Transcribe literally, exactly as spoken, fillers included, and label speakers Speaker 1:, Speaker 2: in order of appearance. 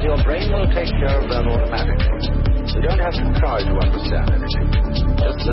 Speaker 1: your brain will take care of that automatically. You don't have to try to understand anything. Just